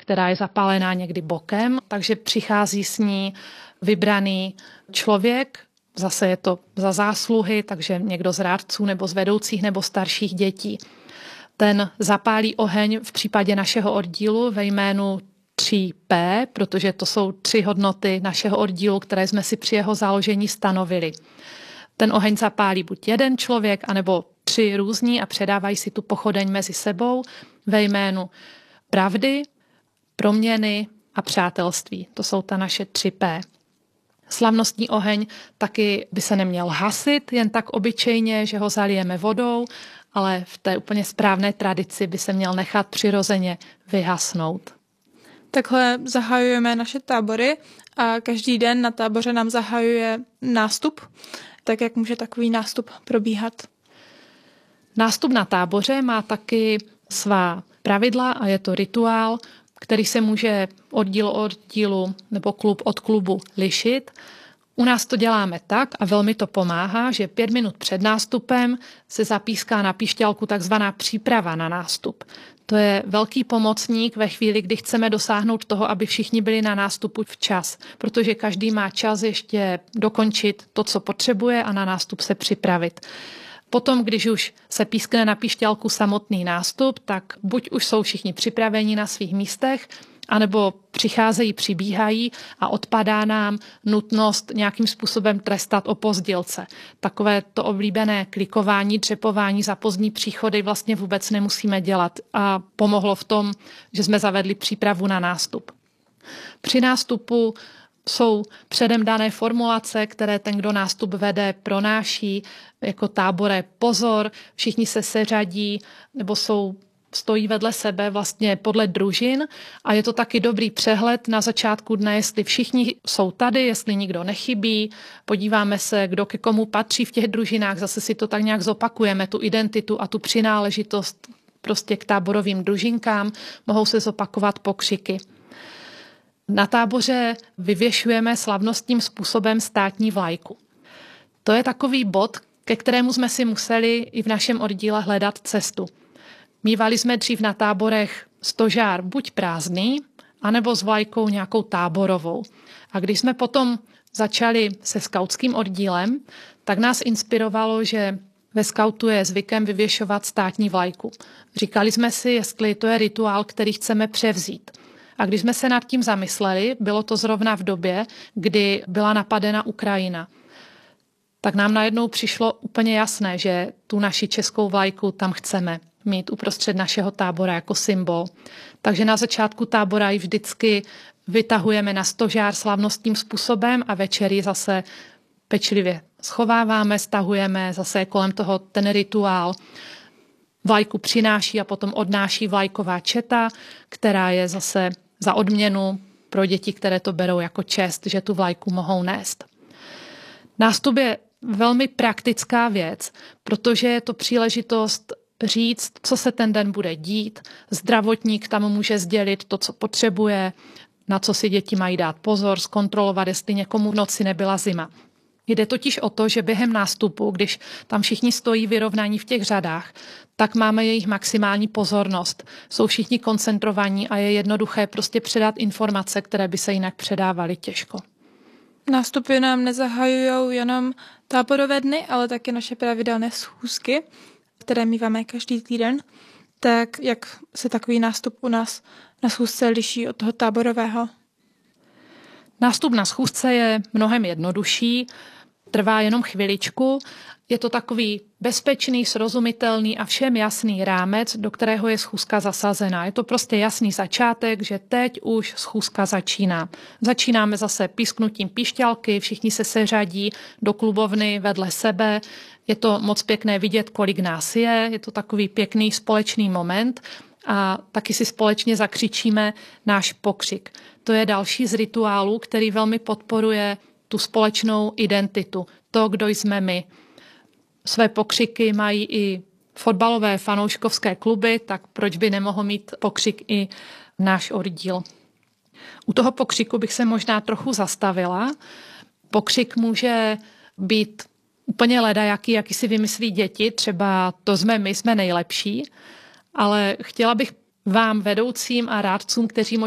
která je zapálená někdy bokem, takže přichází s ní vybraný člověk, zase je to za zásluhy, takže někdo z rádců nebo z vedoucích nebo starších dětí. Ten zapálí oheň v případě našeho oddílu ve jménu 3P, protože to jsou 3 hodnoty našeho oddílu, které jsme si při jeho založení stanovili. Ten oheň zapálí buď jeden člověk, anebo 3 různí a předávají si tu pochodeň mezi sebou ve jménu pravdy, proměny a přátelství. To jsou ta naše 3P. Slavnostní oheň taky by se neměl hasit jen tak obyčejně, že ho zalijeme vodou, ale v té úplně správné tradici by se měl nechat přirozeně vyhasnout. Takhle zahajujeme naše tábory a každý den na táboře nám zahajuje nástup. Tak jak může takový nástup probíhat? Nástup na táboře má taky svá pravidla a je to rituál, který se může oddíl od oddílu nebo klub od klubu lišit. U nás to děláme tak a velmi to pomáhá, že 5 minut před nástupem se zapíská na píšťalku takzvaná příprava na nástup. To je velký pomocník ve chvíli, kdy chceme dosáhnout toho, aby všichni byli na nástupu včas, protože každý má čas ještě dokončit to, co potřebuje a na nástup se připravit. Potom, když už se pískne na píšťalku samotný nástup, tak buď už jsou všichni připraveni na svých místech, anebo přicházejí, přibíhají a odpadá nám nutnost nějakým způsobem trestat opozdělce. Takové to oblíbené klikování, dřepování za pozdní příchody vlastně vůbec nemusíme dělat a pomohlo v tom, že jsme zavedli přípravu na nástup. Při nástupu jsou předem dané formulace, které ten, kdo nástup vede, pronáší jako tábore pozor, všichni se seřadí nebo stojí vedle sebe vlastně podle družin a je to taky dobrý přehled na začátku dne, jestli všichni jsou tady, jestli nikdo nechybí, podíváme se, kdo ke komu patří v těch družinách, zase si to tak nějak zopakujeme, tu identitu a tu přináležitost prostě k táborovým družinkám, mohou se zopakovat pokřiky. Na táboře vyvěšujeme slavnostním způsobem státní vlajku. To je takový bod, ke kterému jsme si museli i v našem oddíle hledat cestu. Mívali jsme dřív na táborech stožár buď prázdný, anebo s vlajkou nějakou táborovou. A když jsme potom začali se skautským oddílem, tak nás inspirovalo, že ve skautu je zvykem vyvěšovat státní vlajku. Říkali jsme si, jestli to je rituál, který chceme převzít. A když jsme se nad tím zamysleli, bylo to zrovna v době, kdy byla napadena Ukrajina, tak nám najednou přišlo úplně jasné, že tu naši českou vlajku tam chceme mít uprostřed našeho tábora jako symbol. Takže na začátku tábora ji vždycky vytahujeme na stožár slavnostním způsobem a večer ji zase pečlivě schováváme, stahujeme, zase kolem toho ten rituál. Vlajku přináší a potom odnáší vlajková četa, která je zase za odměnu pro děti, které to berou jako čest, že tu vlajku mohou nést. Nástup je velmi praktická věc, protože je to příležitost říct, co se ten den bude dít. Zdravotník tam může sdělit to, co potřebuje, na co si děti mají dát pozor, zkontrolovat, jestli někomu v noci nebyla zima. Jde totiž o to, že během nástupu, když tam všichni stojí vyrovnaní v těch řadách, tak máme jejich maximální pozornost. Jsou všichni koncentrovaní a je jednoduché prostě předat informace, které by se jinak předávaly těžko. Nástupy nám nezahajují jenom táborové dny, ale také naše pravidelné schůzky, které míváme každý týden. Tak jak se takový nástup u nás na schůzce liší od toho táborového? Nástup na schůzce je mnohem jednodušší, trvá jenom chviličku. Je to takový bezpečný, srozumitelný a všem jasný rámec, do kterého je schůzka zasazená. Je to prostě jasný začátek, že teď už schůzka začíná. Začínáme zase písknutím píšťalky, všichni se seřadí do klubovny vedle sebe. Je to moc pěkné vidět, kolik nás je to takový pěkný společný moment a taky si společně zakřičíme náš pokřik. To je další z rituálů, který velmi podporuje tu společnou identitu, to, kdo jsme my. Své pokřiky mají i fotbalové fanouškovské kluby, tak proč by nemohl mít pokřik i náš oddíl. U toho pokřiku bych se možná trochu zastavila. Pokřik může být úplně ledajaký, jaký si vymyslí děti, třeba to jsme nejlepší, ale chtěla bych vám, vedoucím a rádcům, kteří